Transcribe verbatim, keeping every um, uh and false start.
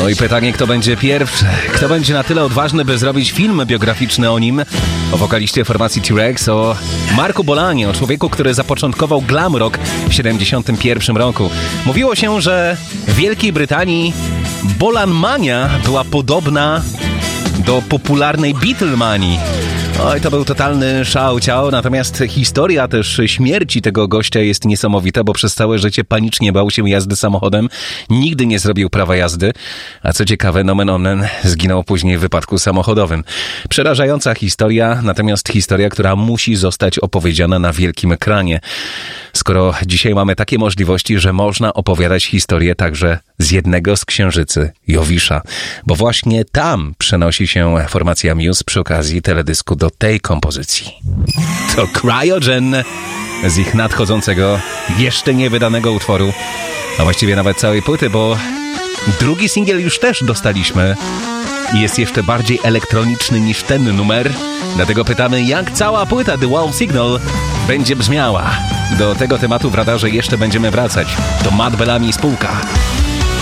No i pytanie, kto będzie pierwszy? Kto będzie na tyle odważny, by zrobić film biograficzny o nim? O wokaliście formacji T-Rex, o Marku Bolanie, o człowieku, który zapoczątkował glam rock w siedemdziesiątym pierwszym roku. Mówiło się, że w Wielkiej Brytanii Bolanmania była podobna do popularnej Beatlemanii. Oj, to był totalny szał ciał, natomiast historia też śmierci tego gościa jest niesamowita, bo przez całe życie panicznie bał się jazdy samochodem, nigdy nie zrobił prawa jazdy, a co ciekawe, nomen omen, zginął później w wypadku samochodowym. Przerażająca historia, natomiast historia, która musi zostać opowiedziana na wielkim ekranie. Skoro dzisiaj mamy takie możliwości, że można opowiadać historię także z jednego z księżycy, Jowisza, bo właśnie tam przenosi się formacja Muse przy okazji teledysku do tej kompozycji. To Cryogen z ich nadchodzącego, jeszcze nie wydanego utworu, a właściwie nawet całej płyty, bo drugi singiel już też dostaliśmy i jest jeszcze bardziej elektroniczny niż ten numer. Dlatego pytamy, jak cała płyta The Wow Signal będzie brzmiała. Do tego tematu w radarze jeszcze będziemy wracać. To Matt Bellamy i spółka.